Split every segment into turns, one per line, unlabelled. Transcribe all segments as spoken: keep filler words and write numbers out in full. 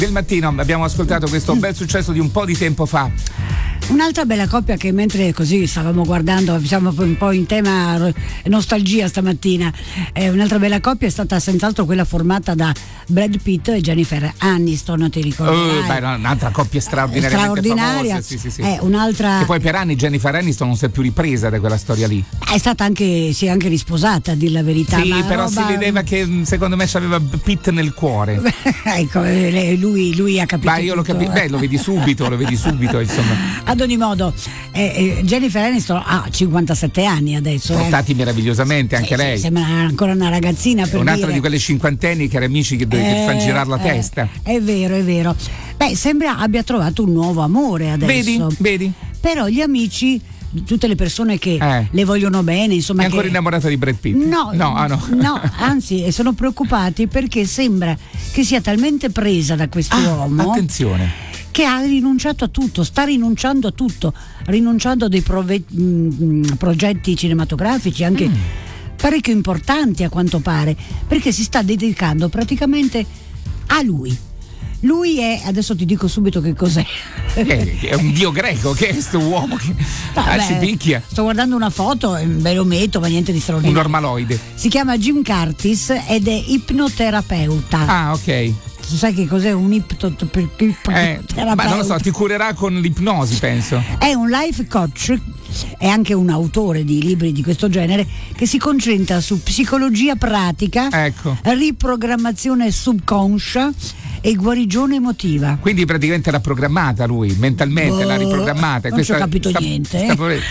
del mattino abbiamo ascoltato questo bel successo di un po' di tempo fa.
Un'altra bella coppia che mentre così stavamo guardando, siamo un po' in tema nostalgia stamattina, eh, un'altra bella coppia è stata senz'altro quella formata da Brad Pitt e Jennifer Aniston, ti ricorderai?
Uh, beh, no, un'altra coppia straordinariamente
straordinaria,
famosa, sì, sì, sì.
È un'altra...
Che poi per anni Jennifer Aniston non si è più ripresa da quella storia lì.
È stata anche, si è anche risposata, a dir la verità.
Sì,
ma
però
roba...
si vedeva che secondo me c'aveva Pitt nel cuore.
Ecco, lui, lui ha capito.
Ma io lo capisco, beh, lo vedi subito, lo vedi subito, insomma.
Ad ogni modo, eh, eh, Jennifer Aniston ha cinquantasette anni adesso.
Portati eh. meravigliosamente anche
sì,
lei.
Sì, sembra ancora una ragazzina. Per
un'altra
dire.
di quelle cinquantenni che era amici che, eh, che fanno girare la
eh,
testa.
È vero, è vero. Beh, sembra abbia trovato un nuovo amore adesso.
Vedi, vedi.
Però gli amici, tutte le persone che
eh.
le vogliono bene, insomma.
È ancora
che...
innamorata di Brad Pitt?
No,
no, ah, no.
no, anzi sono preoccupati perché sembra che sia talmente presa da quest'uomo.
Ah, attenzione.
Che ha rinunciato a tutto, sta rinunciando a tutto, rinunciando a dei prove- mh, progetti cinematografici anche mm. parecchio importanti a quanto pare, perché si sta dedicando praticamente a lui. Lui è, adesso ti dico subito che cos'è.
È, è un dio greco, che è questo uomo che ah, si picchia.
Sto guardando una foto, ve lo metto, ma niente di straordinario.
Un normaloide.
Si chiama Jim Curtis ed è ipnoterapeuta.
Ah, ok.
Tu sai che cos'è un ipnoterapeuta?
Eh, ma non lo so, ti curerà con l'ipnosi, penso.
È un life coach, è anche un autore di libri di questo genere che si concentra su psicologia pratica,
ecco.
riprogrammazione subconscia e guarigione emotiva.
Quindi praticamente l'ha programmata lui, mentalmente, oh, l'ha riprogrammata.
Non ci ho capito sta, niente.
Sta, poveretta.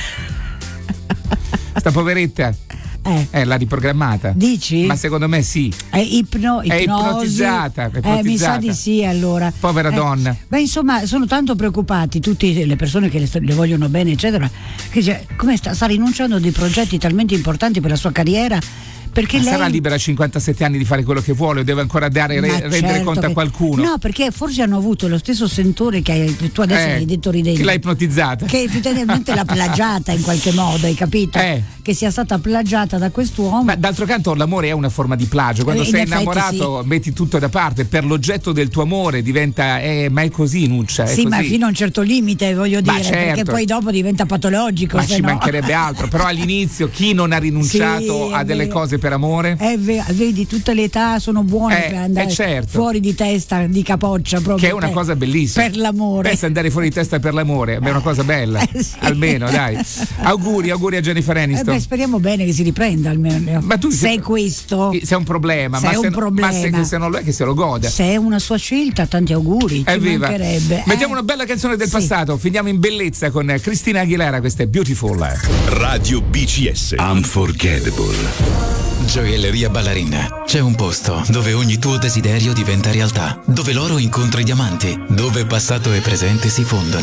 sta poveretta.
Eh.
eh, l'ha riprogrammata.
Dici?
Ma secondo me sì.
È, ipno,
è ipnotizzata, è ipnotizzata.
Eh, mi sa di sì, allora.
Povera
eh,
donna.
Beh, insomma, sono tanto preoccupati tutte le persone che le, le vogliono bene, eccetera. Che cioè, come sta, sta rinunciando a dei progetti talmente importanti per la sua carriera. Perché
ma
lei...
sarà libera a cinquantasette anni di fare quello che vuole o deve ancora dare, re,
certo
rendere conto
che...
a qualcuno?
No, perché forse hanno avuto lo stesso sentore che hai, tu adesso
eh,
hai detto ridendo.
Che l'ha ipnotizzata.
Che evidentemente l'ha plagiata in qualche modo, hai capito?
Eh.
Che sia stata plagiata da quest'uomo.
Ma d'altro canto l'amore è una forma di plagio. Quando
in
sei
effetti,
innamorato
sì.
metti tutto da parte per l'oggetto del tuo amore, diventa eh, ma è così, Nuccia, è
sì,
così.
Ma fino a un certo limite, voglio
ma
dire,
certo.
Perché poi dopo diventa patologico.
Ma
se
ci
no.
mancherebbe altro. Però all'inizio chi non ha rinunciato
sì,
a delle
vero.
cose per amore?
È vero, vedi, tutte le età sono buone
eh,
per andare
eh certo.
fuori di testa, di capoccia proprio.
Che è una cosa bellissima.
Per l'amore.
Pensa andare fuori di testa per l'amore, è una cosa bella.
Eh, sì.
Almeno, dai. Auguri, auguri a Jennifer Aniston.
Eh beh, speriamo bene che si riprenda almeno.
Ma tu
se
sei,
è questo.
Se è un problema,
se
ma,
è
se,
un problema.
ma se, se non lo è che se lo goda.
Se è una sua scelta, tanti auguri. Ci
Evviva.
mancherebbe.
Mettiamo
eh?
una bella canzone del
sì.
passato, finiamo in bellezza con Cristina Aguilera, questa è Beautiful.
Radio B C S Unforgettable.
Gioielleria Ballerina. C'è un posto dove ogni tuo desiderio diventa realtà, dove l'oro incontra i diamanti, dove passato e presente si fondono.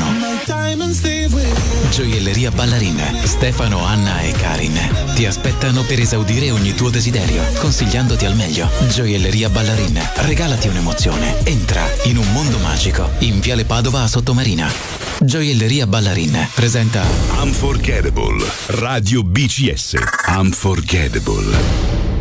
Gioielleria Ballerina. Stefano, Anna e Karin ti aspettano per esaudire ogni tuo desiderio, consigliandoti al meglio. Gioielleria Ballerina. Regalati un'emozione. Entra in un mondo magico in Viale Padova a Sottomarina. Gioielleria Ballerina presenta
Unforgettable. Radio B C S Unforgettable.